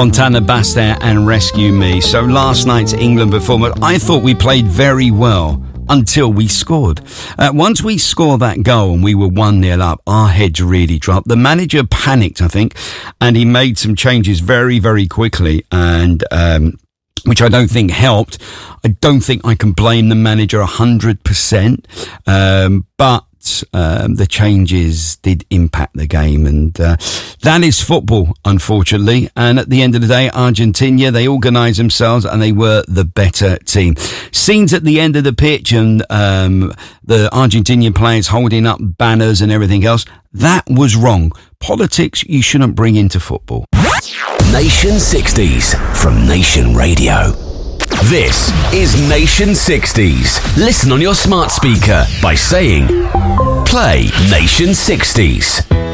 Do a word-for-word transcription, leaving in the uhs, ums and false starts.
Fontana Bass there and Rescue Me. So last night's England performance, I thought we played very well until we scored. Uh, once we scored that goal and we were one nil up, our heads really dropped. The manager panicked, I think, and he made some changes very, very quickly, and um, which I don't think helped. I don't think I can blame the manager one hundred percent, um, but Um, the changes did impact the game, and uh, that is football, unfortunately. And at the end of the day, Argentina, they organised themselves and they were the better team. Scenes at the end of the pitch and um, the Argentinian players holding up banners and everything else, that was wrong. Politics you shouldn't bring into football. Nation sixties from Nation Radio. This is Nation sixties. Listen on your smart speaker by saying, play Nation sixties.